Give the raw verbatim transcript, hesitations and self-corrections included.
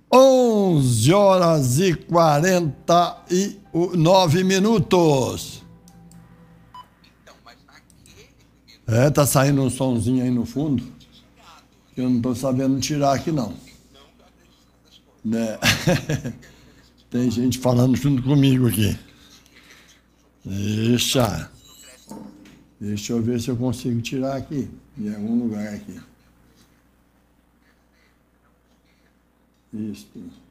onze horas e quarenta e nove minutos. É, tá saindo um sonzinho aí no fundo, que eu não tô sabendo tirar aqui não. Né? Tem gente falando junto comigo aqui. Deixa. Deixa eu ver se eu consigo tirar aqui, em algum lugar aqui. Isso.